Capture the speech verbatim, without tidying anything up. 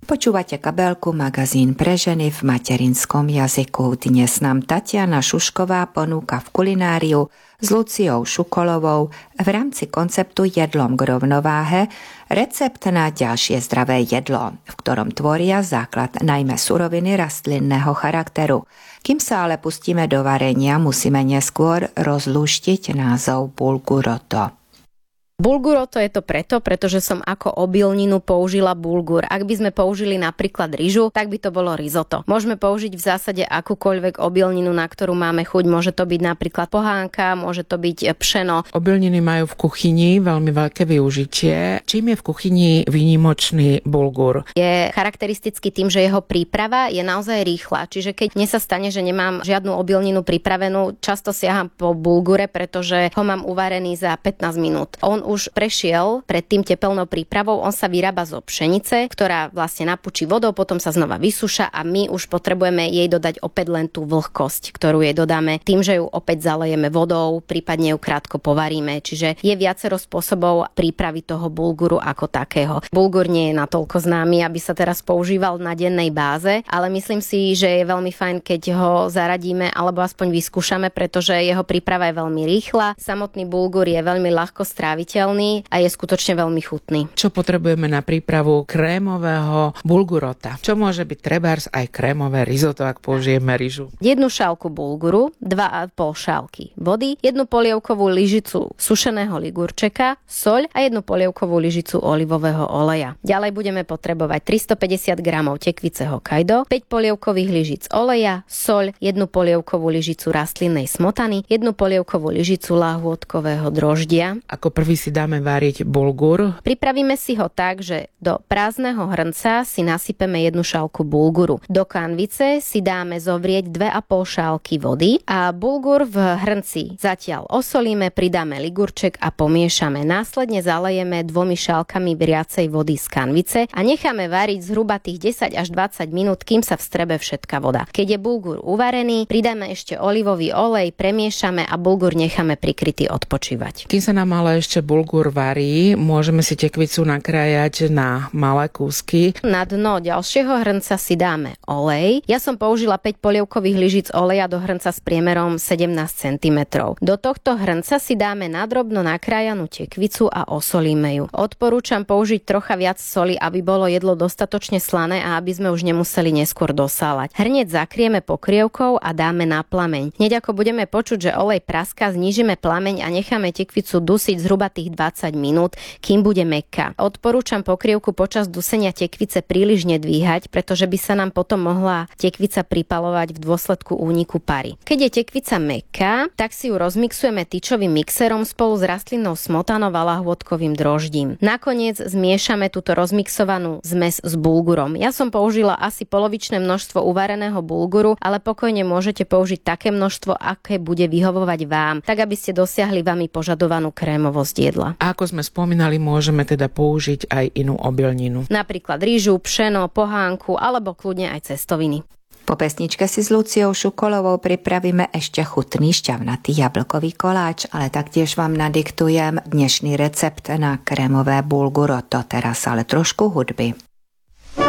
Počúvate Kabelku, magazín pre ženy v materinskom jazyku. Dnes nám Tatiana Šušková ponúka v kulináriu s Luciou Šukolovou v rámci konceptu Jedlom k rovnováhe recept na ďalšie zdravé jedlo, v ktorom tvoria základ najmä suroviny rastlinného charakteru. Kým sa ale pustíme do varenia, musíme neskôr rozlúštiť názov bulguroto. Bulguroto je to preto, pretože som ako obilninu použila bulgur. Ak by sme použili napríklad ryžu, tak by to bolo risotto. Môžeme použiť v zásade akúkoľvek obilninu, na ktorú máme chuť. Môže to byť napríklad pohánka, môže to byť pšeno. Obilniny majú v kuchyni veľmi veľké využitie. Čím je v kuchyni výnimočný bulgur? Je charakteristický tým, že jeho príprava je naozaj rýchla. Čiže keď mne sa stane, že nemám žiadnu obilninu pripravenú, často siaham po bulgure, pretože ho mám uvarený za pätnásť minút. On už prešiel pred tým tepelnou prípravou, on sa vyrába zo pšenice, ktorá vlastne napučí vodou, potom sa znova vysúša a my už potrebujeme jej dodať opäť len tú vlhkosť, ktorú jej dodáme tým, že ju opäť zalejeme vodou, prípadne ju krátko povaríme. Čiže je viacero spôsobov prípravy toho bulguru ako takého. Bulgur nie je natoľko známy, aby sa teraz používal na dennej báze, ale myslím si, že je veľmi fajn, keď ho zaradíme alebo aspoň vyskúšame, pretože jeho príprava je veľmi rýchla. Samotný bulgur je veľmi ľahko stráviteľný a je skutočne veľmi chutný. Čo potrebujeme na prípravu krémového bulgurota? Čo môže byť trebárs aj krémové risotto, ak použijeme ryžu? Jednu šálku bulguru, dva a pol šálky vody, jednu polievkovú lyžicu sušeného ligurčeka, soľ a jednu polievkovú lyžicu olivového oleja. Ďalej budeme potrebovať tristopäťdesiat gramov tekvice Hokkaido, päť polievkových lyžic oleja, soľ, jednu polievkovú lyžicu rastlinnej smotany, jednu polievkovú lyžicu lahôdkového droždia. Ako prvý si dáme variť bulgur. Pripravíme si ho tak, že do prázdneho hrnca si nasypeme jednu šálku bulguru. Do kanvice si dáme zovrieť dve a pol šálky vody a bulgur v hrnci zatiaľ osolíme, pridáme ligurček a pomiešame. Následne zalejeme dvomi šálkami vriacej vody z kanvice a necháme variť zhruba tých desať až dvadsať minút, kým sa vstrebe všetká voda. Keď je bulgur uvarený, pridáme ešte olivový olej, premiešame a bulgur necháme prikrytý odpočívať. Kým sa nám ale ešte bulgur varí, môžeme si tekvicu nakrájať na malé kúsky. Na dno ďalšieho hrnca si dáme olej. Ja som použila päť polievkových lyžic oleja do hrnca s priemerom sedemnásť centimetrov. Do tohto hrnca si dáme nadrobno nakrájanú tekvicu a osolíme ju. Odporúčam použiť trocha viac soli, aby bolo jedlo dostatočne slané a aby sme už nemuseli neskôr dosálať. Hrniec zakrieme pokrievkou a dáme na plameň. Hneď ako budeme počuť, že olej praská, znížime plameň a necháme tekvicu dusiť zhruba tých dvadsať minút, kým bude mäkká. Odporúčam pokrievku počas dusenia tekvice príliš nedvíhať, pretože by sa nám potom mohla tekvica pripalovať v dôsledku úniku pary. Keď je tekvica mäkká, tak si ju rozmixujeme tyčovým mixerom spolu s rastlinnou smotanou a lahôdkovým droždím. Nakoniec zmiešame túto rozmixovanú zmes s bulgurom. Ja som použila asi polovičné množstvo uvareného bulguru, ale pokojne môžete použiť také množstvo, aké bude vyhovovať vám, tak aby ste dosiahli vami požadovanú krémovosť jedla. A ako sme spomínali, môžeme teda použiť aj inú obilninu. Napríklad rýžu, pšeno, pohánku alebo kľudne aj cestoviny. Po pesničke si s Luciou Šukolovou pripravíme ešte chutný šťavnatý jablkový koláč, ale taktiež vám nadiktujem dnešný recept na krémové bulguroto, teraz ale trošku hudby.